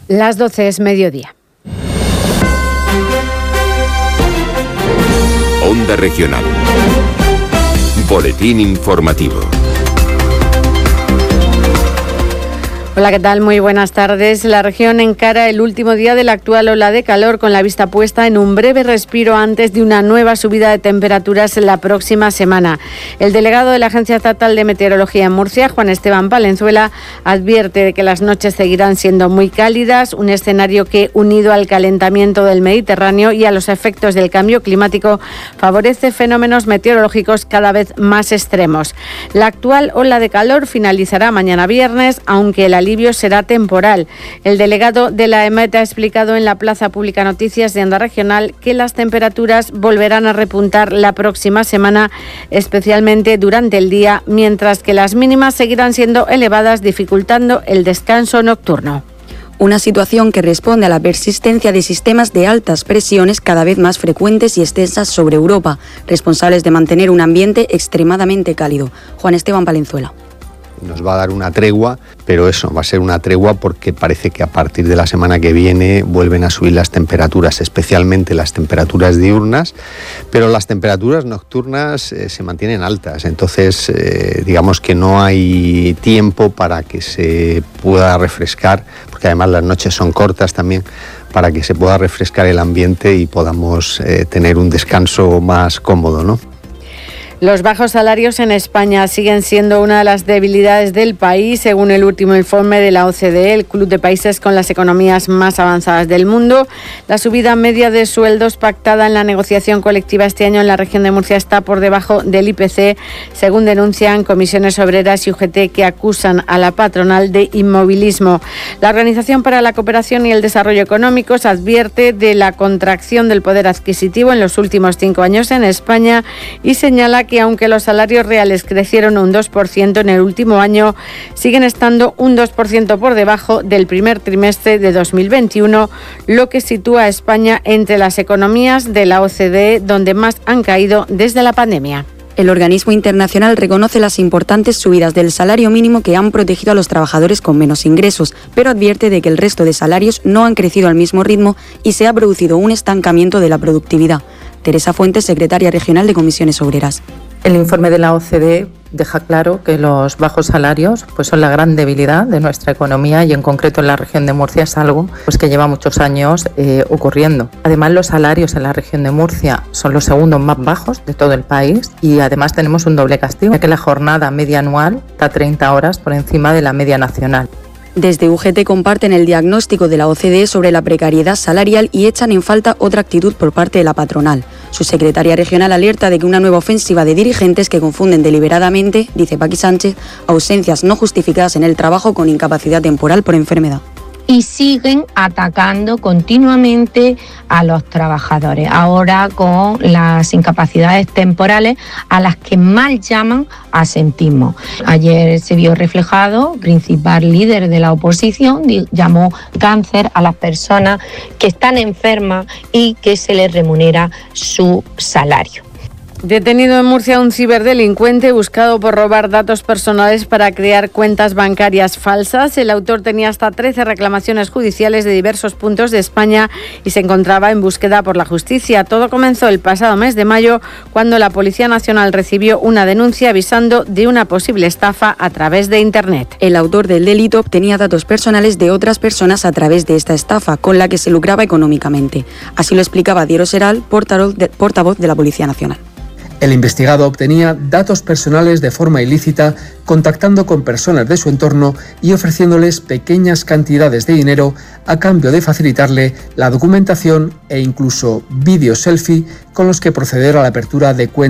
Las 12 es mediodía. Onda Regional. Boletín informativo. Hola, ¿qué tal? Muy buenas tardes. La región encara el último día de la actual ola de calor con la vista puesta en un breve respiro antes de una nueva subida de temperaturas la próxima semana. El delegado de la Agencia Estatal de Meteorología en Murcia, Juan Esteban Valenzuela, advierte de que las noches seguirán siendo muy cálidas, un escenario que, unido al calentamiento del Mediterráneo y a los efectos del cambio climático, favorece fenómenos meteorológicos cada vez más extremos. La actual ola de calor finalizará mañana viernes, aunque el alivio será temporal. El delegado de la EMET ha explicado en la Plaza Pública Noticias de Onda Regional que las temperaturas volverán a repuntar la próxima semana, especialmente durante el día, mientras que las mínimas seguirán siendo elevadas, dificultando el descanso nocturno. Una situación que responde a la persistencia de sistemas de altas presiones cada vez más frecuentes y extensas sobre Europa, responsables de mantener un ambiente extremadamente cálido. Juan Esteban Valenzuela. Nos va a dar una tregua, pero eso, va a ser una tregua porque parece que a partir de la semana que viene vuelven a subir las temperaturas, especialmente las temperaturas diurnas, pero las temperaturas nocturnas se mantienen altas, entonces digamos que no hay tiempo para que se pueda refrescar, porque además las noches son cortas también, para que se pueda refrescar el ambiente y podamos tener un descanso más cómodo, ¿no? Los bajos salarios en España siguen siendo una de las debilidades del país, según el último informe de la OCDE, el Club de Países con las economías más avanzadas del mundo. La subida media de sueldos pactada en la negociación colectiva este año en la región de Murcia está por debajo del IPC, según denuncian comisiones obreras y UGT, que acusan a la patronal de inmovilismo. La Organización para la Cooperación y el Desarrollo Económicos advierte de la contracción del poder adquisitivo en los últimos 5 años en España y señala que aunque los salarios reales crecieron un 2% en el último año, siguen estando un 2% por debajo del primer trimestre de 2021, lo que sitúa a España entre las economías de la OCDE donde más han caído desde la pandemia. El organismo internacional reconoce las importantes subidas del salario mínimo que han protegido a los trabajadores con menos ingresos, pero advierte de que el resto de salarios no han crecido al mismo ritmo y se ha producido un estancamiento de la productividad. Teresa Fuentes, secretaria regional de Comisiones Obreras. El informe de la OCDE deja claro que los bajos salarios son la gran debilidad de nuestra economía y en concreto en la región de Murcia es algo que lleva muchos años ocurriendo. Además, los salarios en la región de Murcia son los segundos más bajos de todo el país y además tenemos un doble castigo, ya que la jornada media anual está 30 horas por encima de la media nacional. Desde UGT comparten el diagnóstico de la OCDE sobre la precariedad salarial y echan en falta otra actitud por parte de la patronal. Su secretaria regional alerta de que una nueva ofensiva de dirigentes que confunden deliberadamente, dice Paqui Sánchez, ausencias no justificadas en el trabajo con incapacidad temporal por enfermedad. Y siguen atacando continuamente a los trabajadores, ahora con las incapacidades temporales a las que mal llaman asentismo. Ayer se vio reflejado, el principal líder de la oposición llamó cáncer a las personas que están enfermas y que se les remunera su salario. Detenido en Murcia un ciberdelincuente buscado por robar datos personales para crear cuentas bancarias falsas. El autor tenía hasta 13 reclamaciones judiciales de diversos puntos de España y se encontraba en búsqueda por la justicia. Todo comenzó el pasado mes de mayo, cuando la Policía Nacional recibió una denuncia avisando de una posible estafa a través de Internet. El autor del delito obtenía datos personales de otras personas a través de esta estafa, con la que se lucraba económicamente. Así lo explicaba Diego Seral, portavoz de la Policía Nacional. El investigado obtenía datos personales de forma ilícita, contactando con personas de su entorno y ofreciéndoles pequeñas cantidades de dinero a cambio de facilitarle la documentación e incluso vídeos selfie con los que proceder a la apertura de cuentas